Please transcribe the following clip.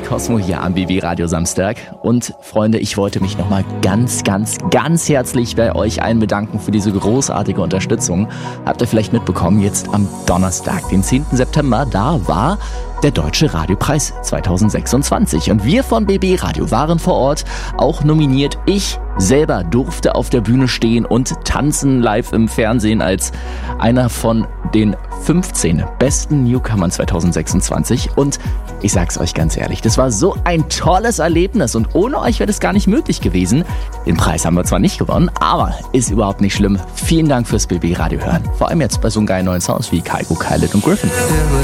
Cosmo hier am BB Radio Samstag. Und Freunde, ich wollte mich nochmal ganz herzlich bei euch allen bedanken für diese großartige Unterstützung. Habt ihr vielleicht mitbekommen, jetzt am Donnerstag, den 10. September, da war der Deutsche Radiopreis 2026. Und wir von BB Radio waren vor Ort, auch nominiert. Ich selber durfte auf der Bühne stehen und tanzen live im Fernsehen als einer von den 15 besten Newcomern 2026. Und ich sag's euch ganz ehrlich, das war so ein tolles Erlebnis und ohne euch wäre das gar nicht möglich gewesen. Den Preis haben wir zwar nicht gewonnen, aber ist überhaupt nicht schlimm. Vielen Dank fürs BB Radio hören. Vor allem jetzt bei so einem geilen neuen Sounds wie Kygo, Khaled und Griffin.